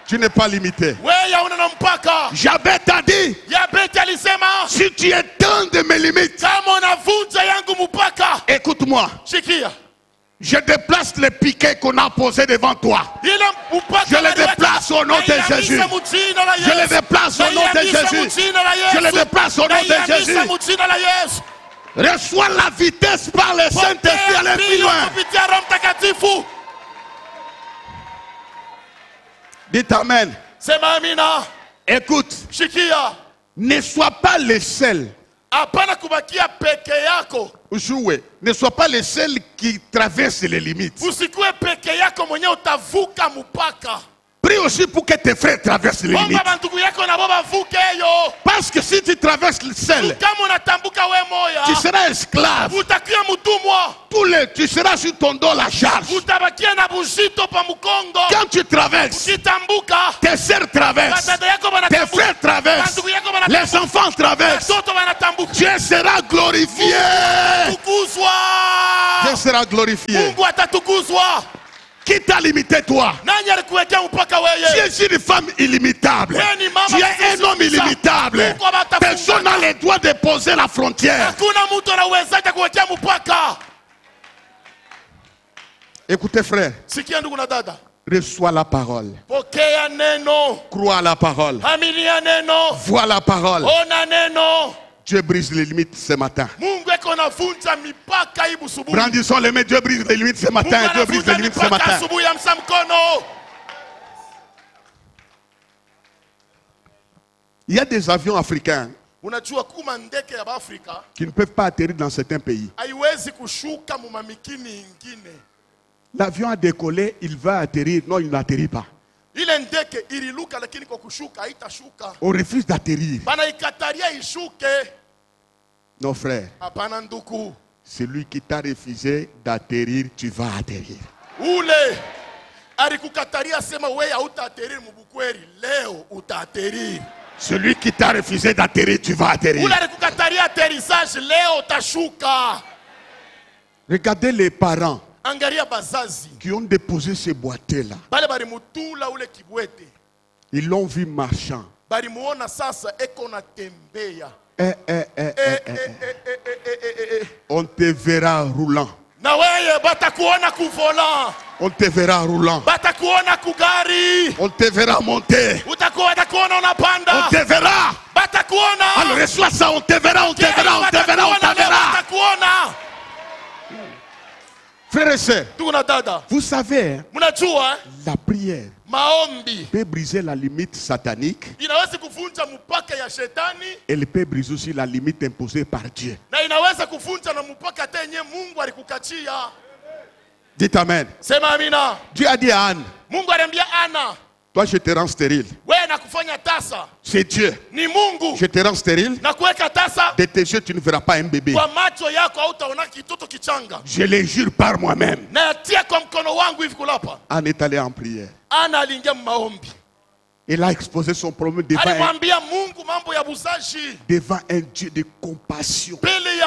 Tu n'es pas limité. Jabez t'a dit, si tu étends de mes limites, écoute-moi. Je déplace les piquets qu'on a posés devant toi. Je les déplace au nom de Jésus. Je les déplace au nom de Jésus. Je les déplace au nom de Jésus. Reçois la vitesse par le Saint-Esprit, aller plus loin. Dites Amen. Écoute, ne sois pas le seul. Jouer. Ne sois pas le seul qui traverse les limites. Prie aussi pour que tes frères traversent les limites. Parce que si tu traverses seul, tu seras esclave. Tu seras sur ton dos la charge. Quand tu traverses, tes sœurs traversent, tes frères traversent, les enfants traversent. Dieu sera glorifié. Dieu sera glorifié. Qui t'a limité toi? Tu es une femme illimitable. Tu es un homme illimitable. Personne n'a le droit de poser la frontière. Écoutez frère, reçois la parole. Crois à la parole. Vois la parole. Dieu brise les limites ce matin. Brandissons les mains, Dieu brise les limites ce matin. Dieu brise les limites ce matin. Il y a des avions africains qui ne peuvent pas atterrir dans certains pays. L'avion a décollé, il va atterrir. Non, il n'atterrit pas. On refuse d'atterrir. Non frère, celui qui t'a refusé d'atterrir, tu vas atterrir. Celui qui t'a refusé d'atterrir, tu vas atterrir. Regardez les parents qui ont déposé ces boîtiers-là. Ils l'ont vu marchand. On te verra roulant. On te verra roulant. On te verra monter. On te verra. Alors reçois ça, on te verra, on te verra, on te verra, on te verra. Frères et sœurs, vous savez, la prière peut briser la limite satanique. Elle peut briser aussi la limite imposée par Dieu. Dites Amen. Dieu a dit à Anne, toi je te rends stérile. C'est Dieu. Je te rends stérile. De tes yeux tu ne verras pas un bébé. Je le jure par moi-même. Anne est allée en prière. Il a exposé son problème devant un Dieu de compassion.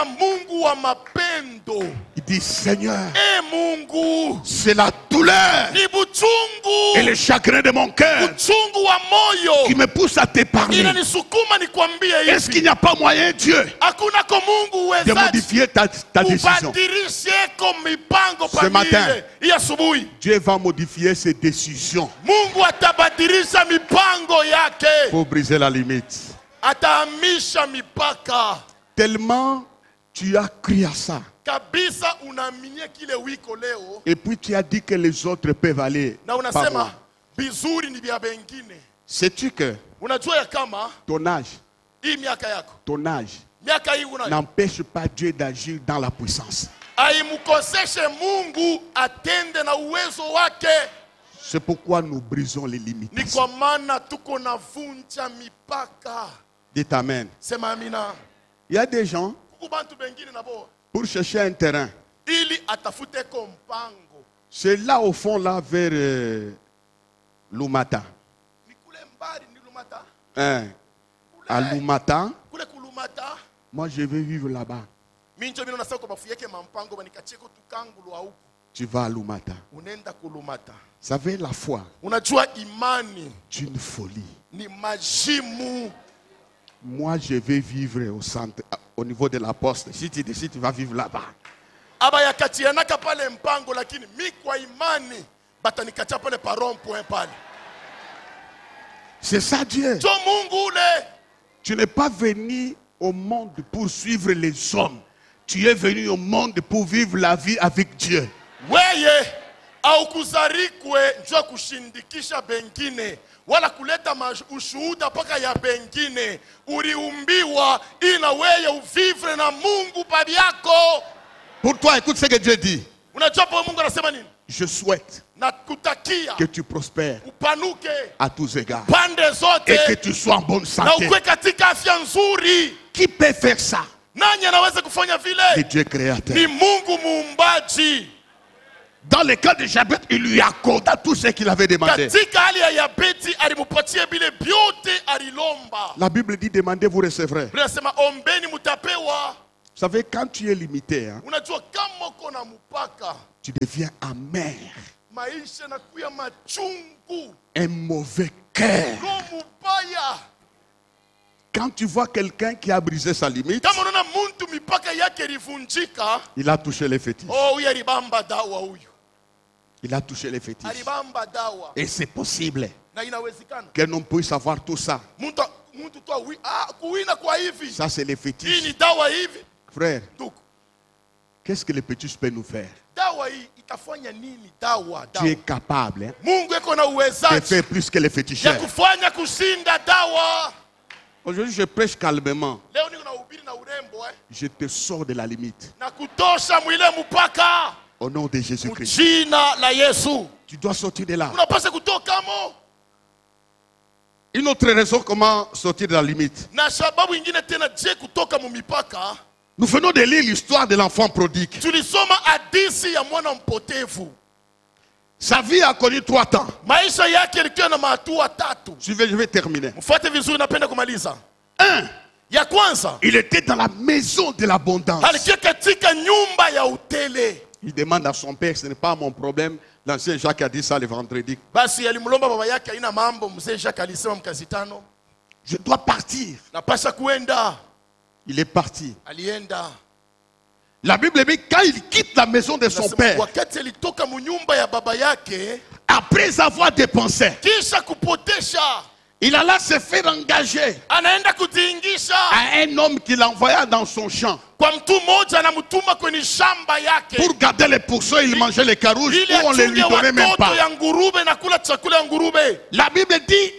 Il dit Seigneur, c'est la douleur et le chagrin de mon cœur qui me pousse à te parler. Est-ce qu'il n'y a pas moyen, Dieu, de modifier ta décision? Ce matin, Dieu va modifier ses décisions pour briser la limite. Tellement tu as cru à ça. Et puis tu as dit que les autres peuvent aller par moi. Sais-tu que ton âge n'empêche pas Dieu d'agir dans la puissance? C'est pourquoi nous brisons les limites. Dites Amen. Il y a des gens, pour chercher un terrain, c'est là au fond, là, vers Lumata. À Lumata, moi je vais vivre là-bas. tu vas à Lumata. Unaenda kulumata. Vous savez, la foi, Unajua imani c'est une folie. ni majimu. Moi, je vais vivre au centre, au niveau de la poste. Si tu décides, tu vas vivre là-bas. Aba yakatianaka pale mpango, lakini mi kwa imani batanikatia pale paron point pale. C'est ça Dieu. Jo Mungu ule. Tu n'es pas venu au monde pour suivre les hommes. Tu es venu au monde pour vivre la vie avec Dieu. Weye au kuzarikwe njoo kushindikisha bengine wala kuleta ushuhuda paka ya bengine. Uliumbiwa ila weye uvivre na Mungu pabi yako. Pour toi, écoute ce que Dieu dit. Unajua po Mungu anasema nini? Je souhaite Nakutakia que tu prospères upanuke à tous égards pande zote et que tu sois en bonne na santé. ukwe katika afya nzuri. Qui peut faire ça? Nani anaweza kufanya C'est vile? Dieu créateur. Ni Mungu muumbaji. Dans le cas de Jabez, il lui accorda tout ce qu'il avait demandé. Katika hali ya Yabeti alimupatia bile byote alilomba. La Bible dit demandez, vous recevrez. Biblia inasema ombeni mutapewa. Vous savez, quand tu es limité, hein, Unajua kama uko na mpaka, tu deviens amer, maisha yanakuwa machungu. un mauvais cœur. Roho mubaya. Quand tu vois quelqu'un qui a brisé sa limite, Kama unaona mtu mipaka yake ilivunjika, il a touché les fétiches. oh huyu alibamba dawa huyu. Il a touché les fétiches. Alibamba dawa. Et c'est possible Na inawezekana. qu'un homme puisse avoir tout ça. Mtu tu kuwina kwa hivi. Ça, c'est les Hii fétiches. ni dawa hivi. Frère, Ndugu, qu'est-ce que les fétiches peuvent nous faire? dawa hii itafanya nini? Dawa. Tu es capable, hein, Mungu eko na de uwezaji faire plus que les ya féticheurs. kufanya kushinda dawa. Aujourd'hui, je prêche calmement. Leo niko na ubiri na urembo Je te sors de la limite. na kutosha mwile mpaka Au nom de Jésus-Christ. jina la Yesu. Tu dois sortir de là. Unapaswa kutoka mo. Une autre raison comment sortir de la limite. Na sababu ingine tena je kutoka mu mipaka. Nous venons de lire l'histoire de l'enfant prodigue. Tulisoma hadithi ya mwana mpotevu. Sa vie a connu 3 temps. Maisha yake yalikuwa na hatua 3. Je vais terminer. Mfuate vizuri, napenda kumaliza. 1. Ya kwanza, Il était dans la maison de l'abondance. alikuwa katika nyumba ya utele. Il demande à son père, ce n'est pas mon problème. L'ancien Jacques a dit ça le vendredi. Basi alimlomba baba yake, haina mambo. Mzee Jacques alisema mkazi tano, Je dois partir. napasha kuenda. Il est parti. Alienda. La Bible dit quand il quitte la maison de son Nasema, père, wakati alitoka munyumba ya baba yake, après avoir dépensé, kisha kupotesha, il alla se faire engager anaenda kujiingisha à un homme qu'il envoya dans son champ kwa mtu mmoja, anamtuma kwenye shamba yake pour garder les pourceaux. Il mangeait les carouges ili ou on ne lui achunge donnait même watoto pas. ya ngurube na kula chakula ya ngurube. La Bible dit